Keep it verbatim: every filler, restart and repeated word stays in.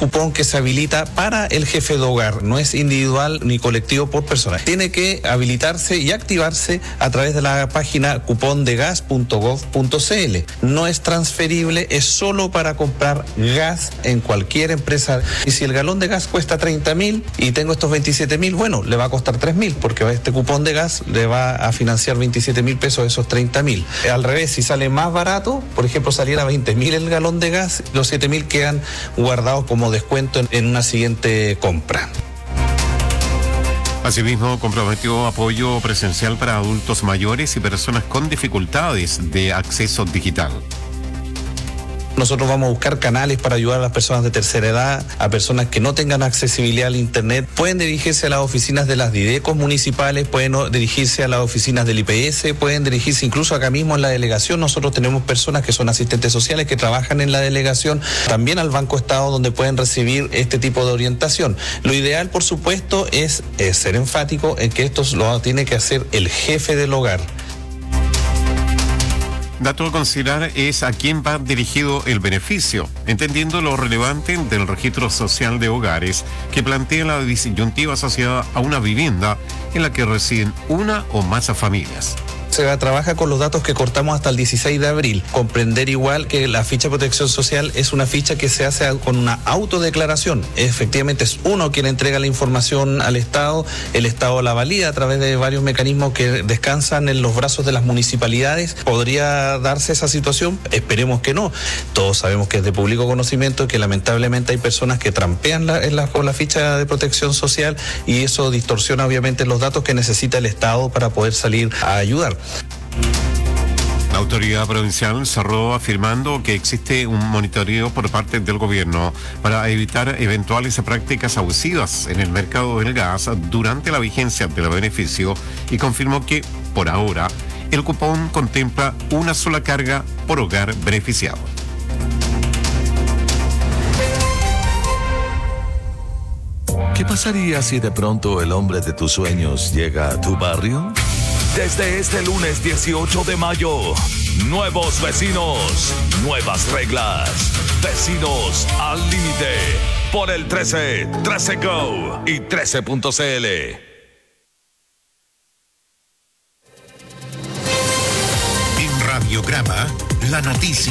cupón que se habilita para el jefe de hogar, no es individual ni colectivo por persona. Tiene que habilitarse y activarse a través de la página cupón de gas punto gov punto cl. No es transferible, es solo para comprar gas en cualquier empresa. Y si el galón de gas cuesta treinta mil y tengo estos veintisiete mil, bueno, le va a costar tres mil, porque este cupón de gas le va a financiar veintisiete mil pesos de esos treinta mil. Al revés, si sale más barato, por ejemplo, saliera veinte mil el galón de gas, los siete mil quedan guardados como descuento en, en una siguiente compra. Asimismo, comprometió apoyo presencial para adultos mayores y personas con dificultades de acceso digital. Nosotros vamos a buscar canales para ayudar a las personas de tercera edad, a personas que no tengan accesibilidad al internet. Pueden dirigirse a las oficinas de las DIDECOS municipales, pueden dirigirse a las oficinas del I P S, pueden dirigirse incluso acá mismo en la delegación. Nosotros tenemos personas que son asistentes sociales que trabajan en la delegación, también al Banco Estado, donde pueden recibir este tipo de orientación. Lo ideal, por supuesto, es, es ser enfático en que esto lo tiene que hacer el jefe del hogar. Dato a considerar es a quién va dirigido el beneficio, entendiendo lo relevante del registro social de hogares que plantea la disyuntiva asociada a una vivienda en la que residen una o más familias. Se trabaja con los datos que cortamos hasta el dieciséis de abril. Comprender igual que la ficha de protección social es una ficha que se hace con una autodeclaración. Efectivamente es uno quien entrega la información al Estado, el Estado la valida a través de varios mecanismos que descansan en los brazos de las municipalidades. ¿Podría darse esa situación? Esperemos que no. Todos sabemos que es de público conocimiento que lamentablemente hay personas que trampean la, en la, con la ficha de protección social y eso distorsiona obviamente los datos que necesita el Estado para poder salir a ayudar. La autoridad provincial cerró afirmando que existe un monitoreo por parte del gobierno para evitar eventuales prácticas abusivas en el mercado del gas durante la vigencia del beneficio y confirmó que, por ahora, el cupón contempla una sola carga por hogar beneficiado. ¿Qué pasaría si de pronto el hombre de tus sueños llega a tu barrio? Desde este lunes dieciocho de mayo, nuevos vecinos, nuevas reglas, vecinos al límite, por el trece, trece Go y trece punto cl. En Radiograma, la noticia.